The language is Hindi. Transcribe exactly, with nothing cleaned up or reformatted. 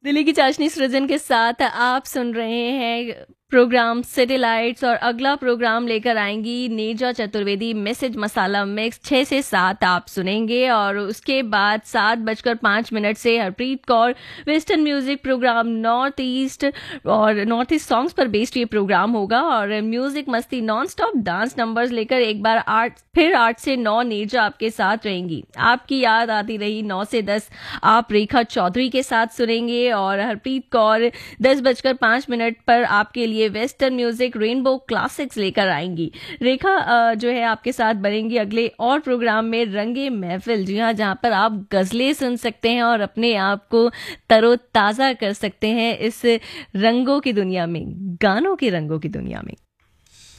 दिल्ली की चाशनी सृजन के साथ आप सुन रहे हैं प्रोग्राम सिटी लाइट्स और अगला प्रोग्राम लेकर आएंगी नेजा चतुर्वेदी मैसेज मसाला मिक्स छः से सात आप सुनेंगे और उसके बाद सात बजकर पाँच मिनट से Harpreet Kaur western music programme north east और नॉर्थ ईस्ट सॉन्ग्स पर बेस्ड ये प्रोग्राम होगा और म्यूजिक मस्ती नॉन स्टॉप डांस नंबर्स लेकर एक बार आठ फिर आठ से नौ नेजा आपके साथ रहेंगी। आपकी याद आती रही नौ से दस आप रेखा चौधरी के साथ सुनेंगे और हरप्रीत कौर दस बजकर पाँच मिनट पर आपके लिए ये वेस्टर्न म्यूजिक रेनबो क्लासिक्स लेकर आएंगी। रेखा जो है आपके साथ बनेंगी अगले और प्रोग्राम में रंगे महफिल, जी हाँ, जहां पर आप गजलें सुन सकते हैं और अपने आप को तरोताजा कर सकते हैं इस रंगों की दुनिया में, गानों के रंगों की दुनिया में।